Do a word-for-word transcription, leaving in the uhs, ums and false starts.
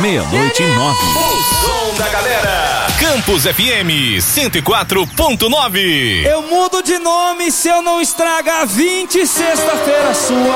meia-noite e nove. O som da galera. Campus F M cento e quatro ponto nove. Eu mudo de nome se eu não estragar vinte sexta-feira sua.